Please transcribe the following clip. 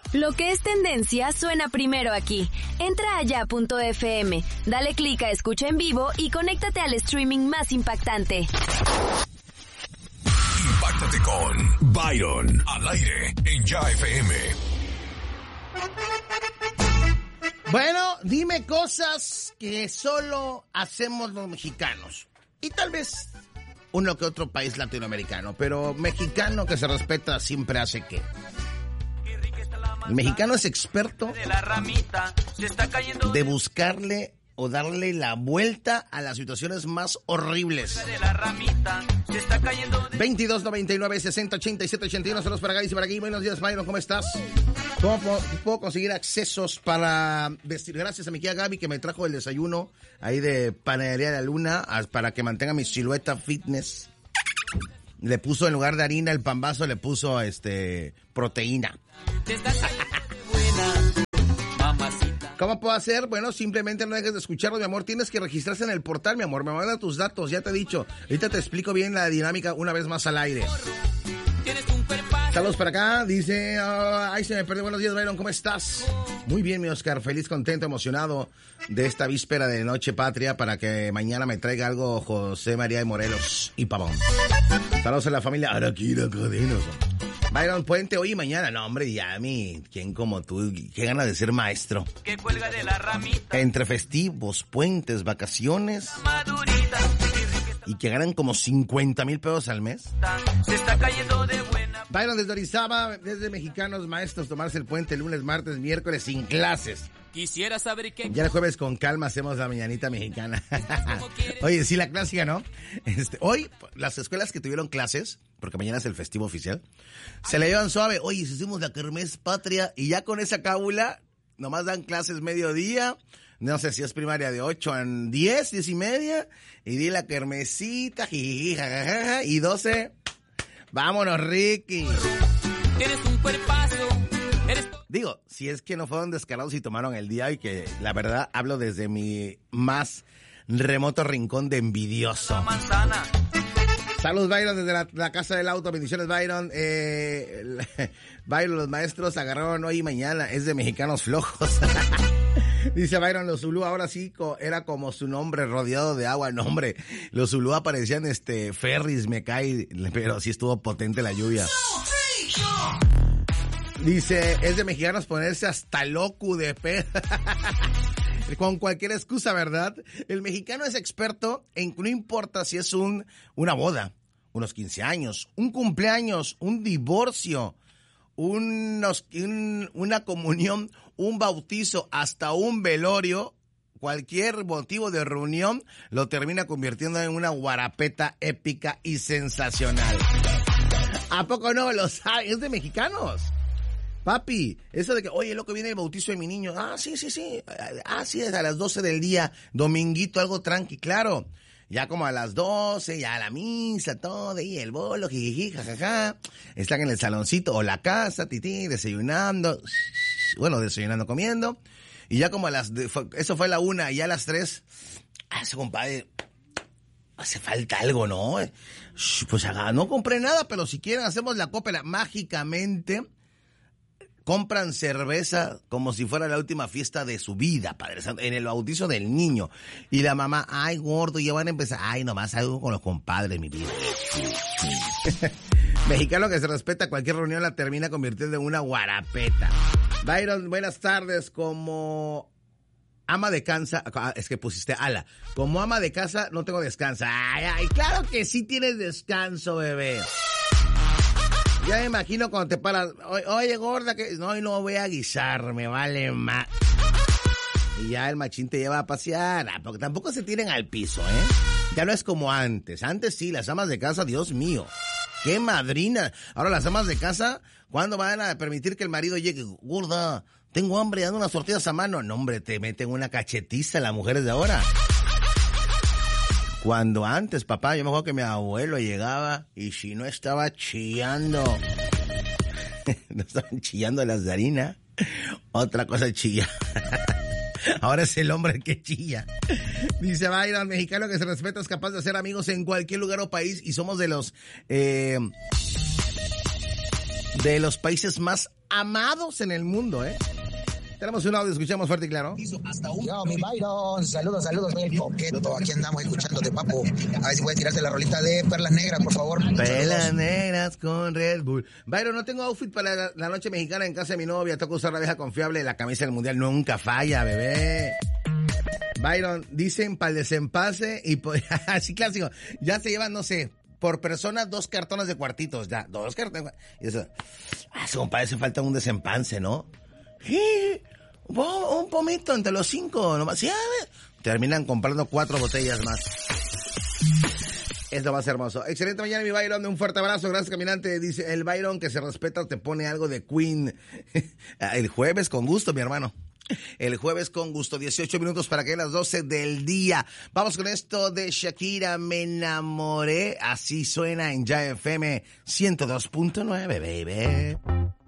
Lo que es tendencia suena primero aquí. Entra a ya.fm, dale clic a escucha en vivo y conéctate al streaming más impactante. Impáctate con Byron al aire en Ya FM. Bueno, dime cosas que solo hacemos los mexicanos. Y tal vez uno que otro país latinoamericano, pero mexicano que se respeta siempre hace ¿qué? El mexicano es experto de buscarle o darle la vuelta a las situaciones más horribles. 22 99 60 87 81. Saludos para Gaby y para aquí. Buenos días, Byron, ¿cómo estás? ¿Cómo puedo conseguir accesos para vestir? Gracias a mi tía Gaby que me trajo el desayuno ahí de Panadería de la Luna para que mantenga mi silueta fitness. Le puso en lugar de harina el pambazo, le puso proteína. ¿Cómo puedo hacer? Bueno, simplemente no dejes de escucharlo, mi amor. Tienes que registrarse en el portal, mi amor. Me mandan tus datos, ya te he dicho. Ahorita te explico bien la dinámica una vez más al aire. Saludos para acá. Dice, ay, se me perdió. Buenos días, Byron. ¿Cómo estás? Muy bien, mi Oscar. Feliz, contento, emocionado de esta víspera de Noche Patria para que mañana me traiga algo José María de Morelos y Pavón. Saludos a la familia Araquira Cadenas. Byron Puente, hoy y mañana. No, hombre, Yami, ¿quién como tú? ¿Qué ganas de ser maestro? Que cuelga de la ramita. Entre festivos, puentes, vacaciones. Y que ganan como 50,000 pesos al mes. Se está cayendo de buena. Byron desde Orizaba, desde Mexicanos Maestros, tomarse el puente lunes, martes, miércoles sin clases. Quisiera saber qué. Ya el jueves con calma hacemos la mañanita mexicana. Oye, sí, la clásica, ¿no? Hoy, las escuelas que tuvieron clases, porque mañana es el festivo oficial, se la llevan suave. Oye, si hicimos la kermés patria y ya con esa cábula, nomás dan clases mediodía. No sé si es primaria de 8 a 10, 10 y media. Y di la kermesita, jiji, jajaja, y 12. Vámonos, Ricky. Eres un cuerpazo. Digo, si es que no fueron descarados y tomaron el día y que la verdad hablo desde mi más remoto rincón de envidioso. Manzana. Saludos, Byron, desde la casa del auto. Bendiciones, Byron. Byron, los maestros agarraron hoy y mañana. Es de mexicanos flojos. Dice Byron, los Zulú ahora sí era como su nombre, rodeado de agua. No, hombre, los Zulú aparecían ferries, me cae, pero sí estuvo potente la lluvia. Dice, es de mexicanos ponerse hasta loco de pedo. Con cualquier excusa, ¿verdad? El mexicano es experto en, no importa si es una boda, unos 15 años, un cumpleaños, un divorcio, una comunión, un bautizo, hasta un velorio, cualquier motivo de reunión lo termina convirtiendo en una guarapeta épica y sensacional. ¿A poco no lo saben? Es de mexicanos. Papi, eso de que, oye, loco, viene el bautizo de mi niño. Ah, sí. Ah, sí, es a las 12 del día, dominguito, algo tranqui, claro. Ya como a las 12, ya la misa, todo, y el bolo, jijiji, jajaja. Están en el saloncito o la casa, tití, desayunando. Bueno, desayunando, comiendo. Y ya como eso fue la 1, y ya a las 3, ese compadre, hace falta algo, ¿no? Pues no compré nada, pero si quieren hacemos la cópera. Mágicamente compran cerveza como si fuera la última fiesta de su vida, Padre Santo, en el bautizo del niño. Y la mamá, ay, gordo, ya van a empezar. Ay, nomás algo con los compadres, mi vida. Mexicano que se respeta, cualquier reunión la termina convirtiendo en una guarapeta. Byron, buenas tardes. Como ama de casa, es que pusiste ala. Como ama de casa no tengo descanso. Ay, claro que sí tienes descanso, bebé. Ya me imagino cuando te paras, oye, gorda, que no, hoy no voy a guisar, me vale más. Y ya el machín te lleva a pasear, porque tampoco se tiren al piso, ¿eh? Ya no es como antes. Antes sí, las amas de casa, Dios mío, qué madrina. Ahora las amas de casa, ¿cuándo van a permitir que el marido llegue? Gorda, tengo hambre, dando unas tortillas a mano. No, hombre, te meten una cachetiza las mujeres de ahora. Cuando antes, papá, yo me acuerdo que mi abuelo llegaba y si no estaba chillando, no estaban chillando las de harina, otra cosa chilla. Ahora es el hombre el que chilla. Dice Byron, mexicano que se respeta es capaz de hacer amigos en cualquier lugar o país y somos de los de los países más amados en el mundo, ¿eh? Tenemos un audio, escuchamos fuerte y claro. Yo, mi Byron, saludos, soy el Coqueto, aquí andamos escuchándote, papu. A ver si puedes tirarte la rolita de Perlas Negras, por favor. Perlas Negras con Red Bull. Byron, no tengo outfit para la noche mexicana en casa de mi novia, toca usar la vieja confiable, la camisa del mundial nunca falla, bebé. Byron, dicen para el desempase y así clásico, ya se llevan, no sé, por persona 2 cartones de cuartitos, ya, 2 cartones. Y eso, compadre, hace falta un desempance, ¿no? Sí, un pomito entre los 5, nomás. Sí, terminan comprando 4 botellas más. Esto va a ser hermoso. Excelente mañana, mi Byron. Un fuerte abrazo. Gracias, caminante. Dice el Byron que se respeta, te pone algo de Queen. El jueves con gusto, mi hermano. El jueves con gusto. 18 minutos para que las 12 del día. Vamos con esto de Shakira, Me Enamoré. Así suena en Ya FM 102.9, baby.